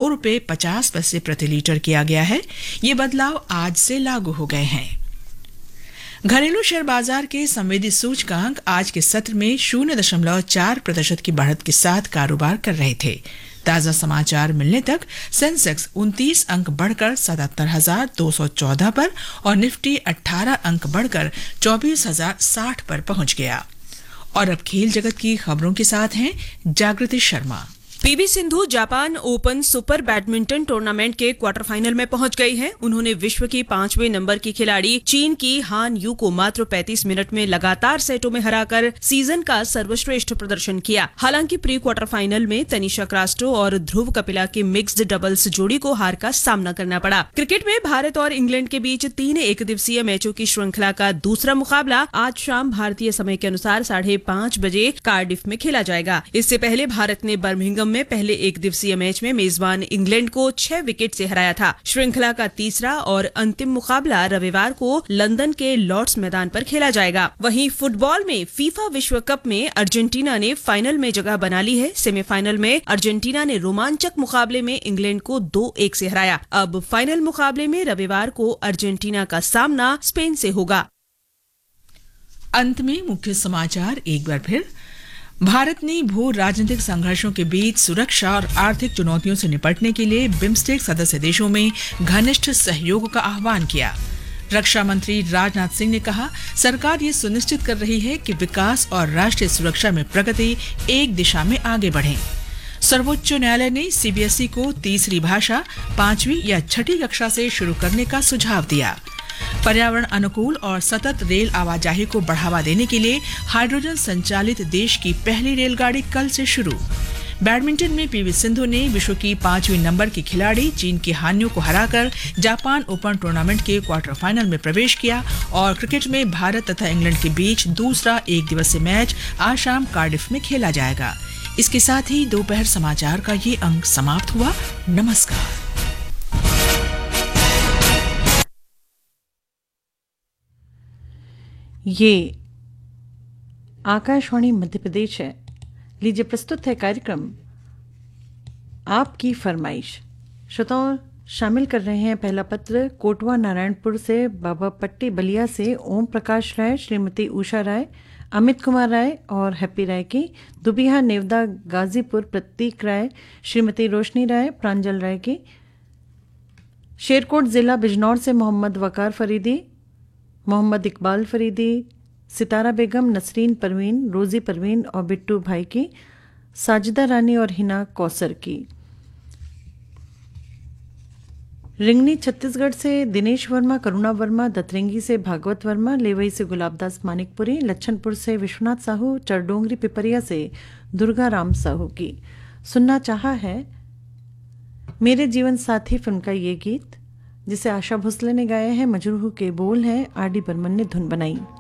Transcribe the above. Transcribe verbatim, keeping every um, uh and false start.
रुपए पचास पैसे प्रति लीटर किया गया है। ये बदलाव आज से लागू हो गए हैं। घरेलू शेयर बाजार के संवेदी सूचकांक आज के सत्र में शून्य दशमलव चार प्रतिशत की बढ़त के साथ कारोबार कर रहे थे। ताजा समाचार मिलने तक सेंसेक्स उनतीस अंक बढ़कर सतहत्तर हजार दो सौ चौदह पर और निफ्टी अठारह अंक बढ़कर चौबीस हजार साठ पर पहुंच गया। और अब खेल जगत की खबरों के साथ हैं जागृति Sharma. PV Sindhu Japan open super badminton tournament के क्वार्टर फाइनल में पहुंच गई हैं। उन्होंने विश्व की पांचवें नंबर की खिलाड़ी चीन की हान यू को मात्र पैंतीस मिनट में लगातार सेटों में हराकर सीजन का सर्वश्रेष्ठ प्रदर्शन किया। हालांकि प्री क्वार्टर फाइनल में तनिषा क्रास्टो और ध्रुव कपिला की मिक्स्ड डबल्स जोड़ी को हार का सामना करना पड़ा। क्रिकेट में भारत और इंग्लैंड के बीच तीन एक दिवसीय मैचों की श्रृंखला का दूसरा मुकाबला आज शाम भारतीय समय के अनुसार साढ़े पांच बजे कार्डिफ में खेला जाएगा। इससे पहले भारत ने बर्मिंघम में पहले एक दिवसीय मैच में मेजबान इंग्लैंड को छह विकेट से हराया था। श्रृंखला का तीसरा और अंतिम मुकाबला रविवार को लंदन के लॉर्ड्स मैदान पर खेला जाएगा। वहीं फुटबॉल में फीफा विश्व कप में अर्जेंटीना ने फाइनल में जगह बना ली है। सेमीफाइनल में अर्जेंटीना ने रोमांचक मुकाबले में इंग्लैंड को दो एक से हराया। अब फाइनल मुकाबले में रविवार को अर्जेंटीना का सामना स्पेन से होगा। अंत में मुख्य समाचार एक बार फिर। भारत ने भू राजनीतिक संघर्षों के बीच सुरक्षा और आर्थिक चुनौतियों से निपटने के लिए बिम्स्टेक सदस्य देशों में घनिष्ठ सहयोग का आह्वान किया। रक्षा मंत्री राजनाथ सिंह ने कहा, सरकार ये सुनिश्चित कर रही है कि विकास और राष्ट्रीय सुरक्षा में प्रगति एक दिशा में आगे बढ़े। सर्वोच्च न्यायालय ने सीबीएसई को तीसरी भाषा पांचवी या छठी कक्षा से शुरू करने का सुझाव दिया। पर्यावरण अनुकूल और सतत रेल आवाजाही को बढ़ावा देने के लिए हाइड्रोजन संचालित देश की पहली रेलगाड़ी कल से शुरू। बैडमिंटन में पीवी सिंधु ने विश्व की पांचवीं नंबर की खिलाड़ी चीन की हान यू को हराकर जापान ओपन टूर्नामेंट के क्वार्टर फाइनल में प्रवेश किया। और क्रिकेट में भारत तथा इंग्लैंड के बीच दूसरा एक दिवसीय मैच आज शाम कार्डिफ में खेला जाएगा। इसके साथ ही दोपहर समाचार का ये अंक समाप्त हुआ। नमस्कार। ये आकाशवाणी मध्य प्रदेश है। लीजिए प्रस्तुत है कार्यक्रम आपकी फरमाइश। श्रोताओं शामिल कर रहे हैं पहला पत्र कोटवा नारायणपुर से बाबा पट्टी बलिया से ओम प्रकाश राय, श्रीमती उषा राय, अमित कुमार राय और हैप्पी राय की। दुबिहा नेवदा गाजीपुर प्रतीक राय, श्रीमती रोशनी राय, प्रांजल राय की। शेरकोट जिला बिजनौर से मोहम्मद वकार फरीदी, मोहम्मद इकबाल फरीदी, सितारा बेगम, नसरीन परवीन, रोज़ी परवीन और बिट्टू भाई की। साजिदा रानी और हिना कौसर की। रिंगनी छत्तीसगढ़ से दिनेश वर्मा, करुणा वर्मा, दतरंगी से भागवत वर्मा, लेवई से गुलाबदास मानिकपुरी, लच्छनपुर से विश्वनाथ साहू, चरडोंगरी पिपरिया से दुर्गा राम साहू की। सुनना चाहा है मेरे जीवन साथी फिल्म का ये गीत, जिसे आशा भोसले ने गाया है। मजरूह के बोल हैं, आर डी बर्मन ने धुन बनाई।